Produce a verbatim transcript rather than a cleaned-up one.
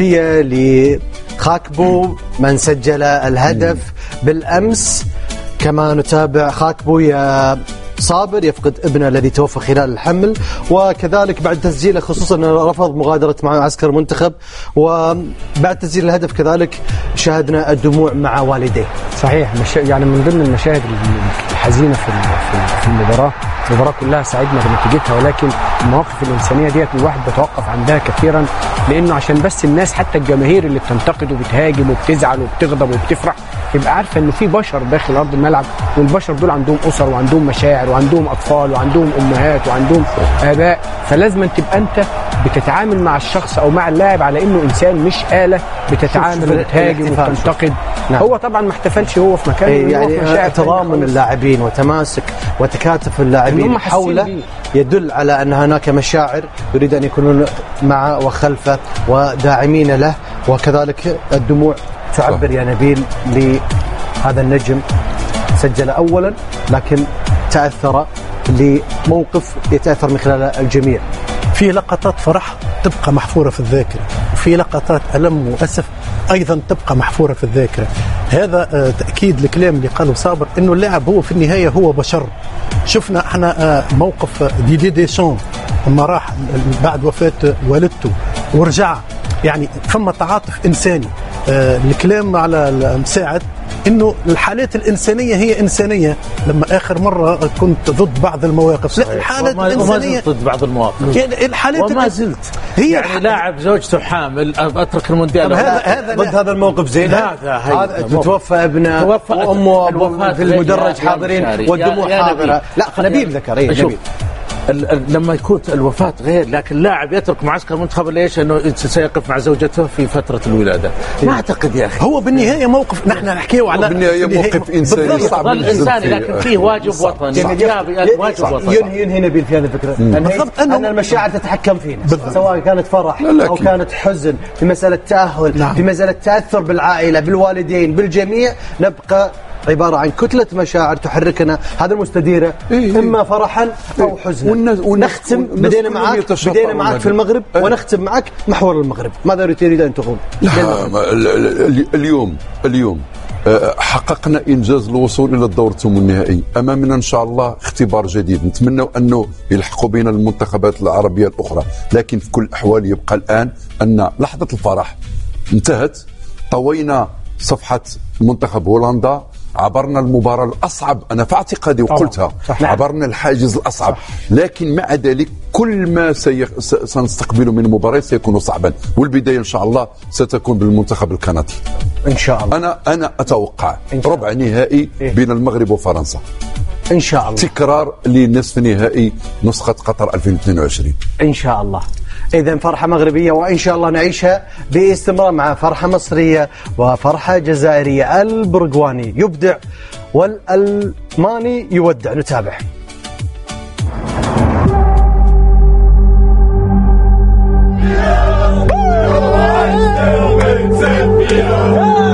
لخاكبو من سجل الهدف بالأمس. كما نتابع خاكبو يا صابر يفقد ابنه الذي توفى خلال الحمل، وكذلك بعد تسجيله خصوصا رفض مغادرة مع معسكر المنتخب، وبعد تسجيل الهدف كذلك شاهدنا الدموع مع والديه. صحيح، مش يعني من ضمن المشاهد الحزينة في في المباراة. المباراة كلها سعدنا بنتيجتها، ولكن المواقف الإنسانية ديت الواحد بيتوقف عندها كثيرا، لأنه عشان بس الناس حتى الجماهير اللي بتنتقد وبتهاجم وبتزعل وبتغضب وبتفرح يبقى عارفة إنه في بشر داخل أرض الملعب، والبشر دول عندهم أسر وعندهم مشاعر وعندهم أطفال وعندهم أمهات وعندهم آباء، فلازم تبقى أنت بتتعامل مع الشخص أو مع اللاعب على إنه إنسان مش آلة بتتعامل وتهاجم وتنتقد. نعم. هو طبعا ما احتفلش هو في مكانه، إيه يعني تضامن اللاعبين وتماسك وتكاتف اللاعبين حوله يدل على أن هناك مشاعر يريد أن يكونون معه وخلفه وداعمين له، وكذلك الدموع تعبر يا نبيل لهذا النجم. سجل أولا لكن تأثر لموقف يتأثر من خلال الجميع. في لقطات فرح تبقى محفورة في الذاكرة، وفي لقطات ألم وأسف أيضا تبقى محفورة في الذاكرة. هذا تأكيد الكلام اللي قاله صابر إنه اللاعب هو في النهاية هو بشر. شفنا احنا موقف ديدي ديشان لما راح بعد وفاة والدته ورجع، يعني ثم تعاطف إنساني. الكلام على المساعد إنه الحالات الإنسانية هي إنسانية. لما آخر مرة كنت ضد بعض المواقف، لا الحالات الإنسانية ضد بعض المواقف، يعني الحالات وما زلت هي يعني لاعب زوجته حامل أترك المونديال. هذا هذا ضد هذا الموقف زين. هذا توفى ابنه وأمه في المدرج حاضرين والدموع حاضرة. لا نبيل ذكر اي نبيل لما يكون الوفاة غير، لكن لاعب يترك معسكر المنتخب ليش؟ انه سيقف مع زوجته في فترة الولادة. ما اعتقد يا اخي هو بالنهاية موقف نحن نحكيه على بالنهاية موقف انساني صعب انساني، لكن فيه واجب وطني. واجب وطني ينهي ينهي نبيل في هذه الفكرة بالضبط أن المشاعر تتحكم فينا سواء كانت فرح او كانت حزن، في مسألة تأهل، نعم. في مسألة تأثر بالعائلة بالوالدين بالجميع، نبقى عبارة عن كتلة مشاعر تحركنا هذا المستديرة إيه إما فرحا أو حزنا. ونختم بدينا معك بدينا معك في المغرب أه. ونختم معك محور المغرب. ماذا تريد أن تقول؟ اليوم اليوم حققنا إنجاز الوصول إلى الدور الثمن النهائي. أمامنا إن شاء الله اختبار جديد، نتمنى أنه يلحقوا بين المنتخبات العربية الأخرى، لكن في كل الأحوال يبقى الآن أن لحظة الفرح انتهت. طوينا صفحة منتخب هولندا، عبرنا المباراة الأصعب أنا في اعتقادي وقلتها، عبرنا الحاجز الأصعب، لكن مع ذلك كل ما سيخ... سنستقبله من مباراة سيكون صعبا، والبداية إن شاء الله ستكون بالمنتخب الكندي إن شاء الله. أنا أنا أتوقع ربع نهائي إيه؟ بين المغرب وفرنسا إن شاء الله، تكرار لنصف نهائي نسخة قطر ألفين واثنين وعشرين إن شاء الله. إذن فرحة مغربية وإن شاء الله نعيشها باستمرار مع فرحة مصرية وفرحة جزائرية. البرغواني يبدع والألماني يودع. نتابع. Yeah.